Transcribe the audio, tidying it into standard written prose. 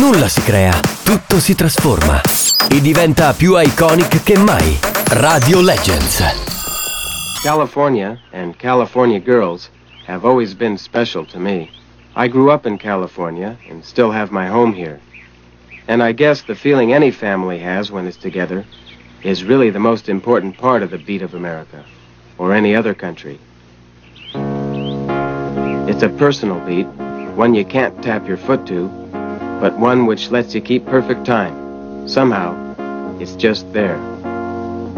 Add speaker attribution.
Speaker 1: nulla si crea, tutto si trasforma e diventa più iconic che mai. Radio Legends.
Speaker 2: California and California girls have always been special to me. I grew up in California and still have my home here. And I guess the feeling any family has when it's together is really the most important part of the beat of America, or any other country. It's a personal beat, one you can't tap your foot to, but one which lets you keep perfect time. Somehow, it's just there.